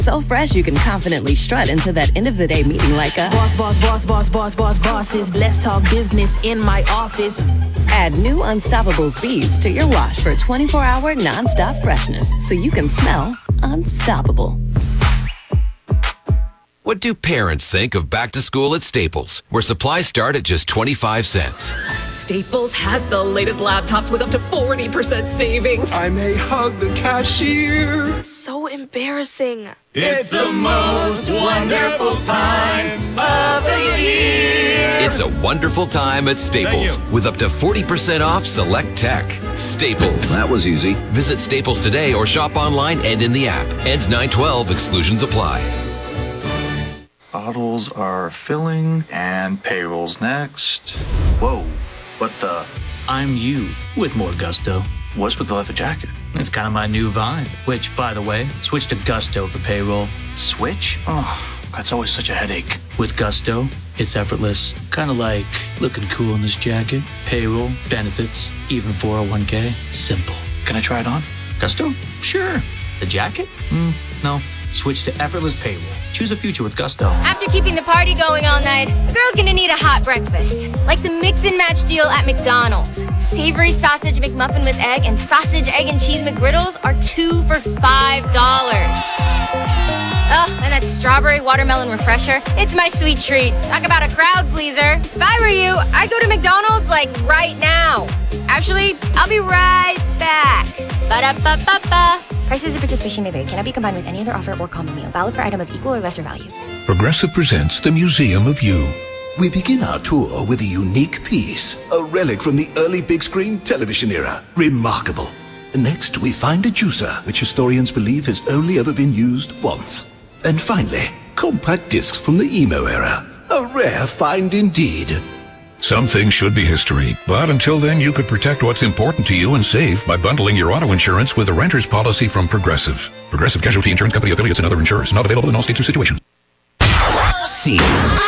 So fresh you can confidently strut into that end of the day meeting like a bosses. Let's talk business in my office. Add new Unstoppable beads to your wash for 24-hour nonstop freshness so you can smell unstoppable. What do parents think of back to school at Staples, where supplies start at just 25 cents? Staples has the latest laptops with up to 40% savings. I may hug the cashier. So embarrassing. It's the most wonderful time of the year. It's a wonderful time at Staples with up to 40% off select tech. Staples. That was easy. Visit Staples today or shop online and in the app. Ends 9/12. Exclusions apply. Bottles are filling and payroll's next. Whoa, what the? I'm you with more gusto. What's with the leather jacket? It's kind of my new vibe, which, by the way, switch to Gusto for payroll. Switch? Oh, that's always such a headache. With Gusto, it's effortless. Kind of like looking cool in this jacket. Payroll, benefits, even 401k. Simple. Can I try it on? Gusto? Sure. The jacket? No. Switch to effortless payroll. Choose a future with Gusto. After keeping the party going all night, a girl's gonna need a hot breakfast. Like the mix and match deal at McDonald's. Savory sausage McMuffin with egg and sausage, egg, and cheese McGriddles are 2 for $5. Oh, and that strawberry watermelon refresher. It's my sweet treat. Talk about a crowd pleaser. If I were you, I'd go to McDonald's like right now. Actually, I'll be right back. Ba-da-ba-ba-ba. Prices and participation may vary. Cannot be combined with any other offer or combo meal. Valid for item of equal or lesser value. Progressive presents The Museum of You. We begin our tour with a unique piece, a relic from the early big screen television era. Remarkable. Next, we find a juicer, which historians believe has only ever been used once. And finally, compact discs from the emo era. A rare find indeed. Some things should be history, but until then you could protect what's important to you and save by bundling your auto insurance with a renter's policy from Progressive. Progressive Casualty Insurance Company affiliates and other insurers. Not available in all states or situations. CPR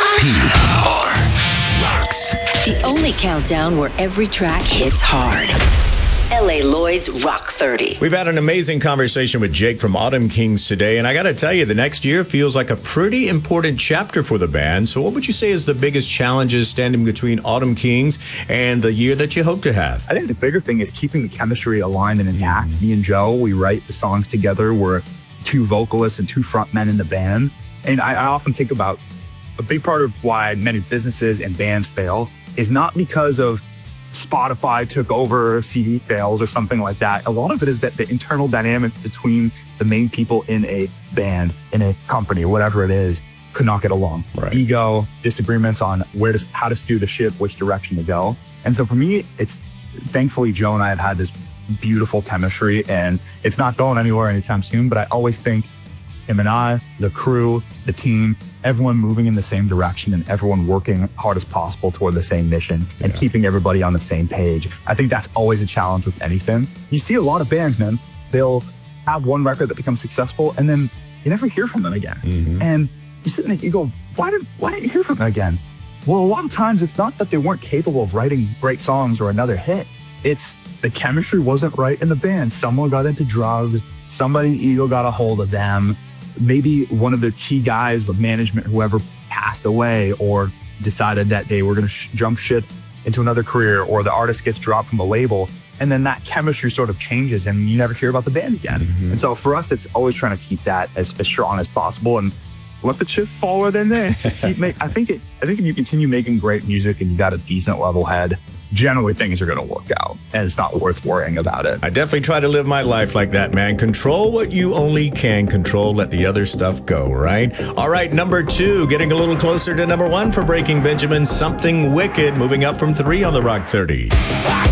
Rocks. The only countdown where every track hits hard. LA Lloyd's Rock 30. We've had an amazing conversation with Jake from Autumn Kings today, and I got to tell you, the next year feels like a pretty important chapter for the band. So what would you say is the biggest challenges standing between Autumn Kings and the year that you hope to have? I think the bigger thing is keeping the chemistry aligned and intact. Me and Joe, we write the songs together. We're two vocalists and two frontmen in the band. And I often think about a big part of why many businesses and bands fail is not because of Spotify took over, CD sales or something like that. A lot of it is that the internal dynamic between the main people in a band, in a company, whatever it is, could not get along. Right. Ego, disagreements on how to steer the ship, which direction to go. And so for me, it's thankfully Joe and I have had this beautiful chemistry, and it's not going anywhere anytime soon, but I always think him and I, the crew, the team, everyone moving in the same direction and everyone working hard as possible toward the same mission and keeping everybody on the same page. I think that's always a challenge with anything. You see a lot of bands, man, they'll have one record that becomes successful and then you never hear from them again. Mm-hmm. And you sit there and you go, why didn't you hear from them again? Well, a lot of times it's not that they weren't capable of writing great songs or another hit. It's the chemistry wasn't right in the band. Someone got into drugs, somebody's ego got a hold of them. Maybe one of the key guys, the management, whoever passed away or decided that they were going to jump ship into another career, or the artist gets dropped from the label. And then that chemistry sort of changes and you never hear about the band again. Mm-hmm. And so for us, it's always trying to keep that as strong as possible and let the chips fall where they may. Just keep I think if you continue making great music and you got a decent level head, generally things are going to work out and it's not worth worrying about it. I definitely try to live my life like that, man. Control what you only can control. Let the other stuff go, right? All right, number 2, getting a little closer to number 1 for Breaking Benjamin, Something Wicked, moving up from 3 on the Rock 30.